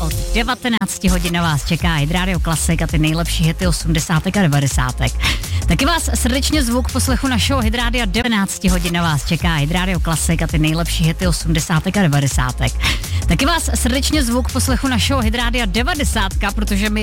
od 19 hodin na vás čeká Hit Radio Classic a ty nejlepší hity 80. a 90. Taky vás srdečně zvu k poslechu našeho Hit Radio 19 hodin na vás čeká Hit Radio Classic a ty nejlepší hity 80. a 90. Taky vás srdečně zvu k poslechu našeho Hit Radio 90, protože my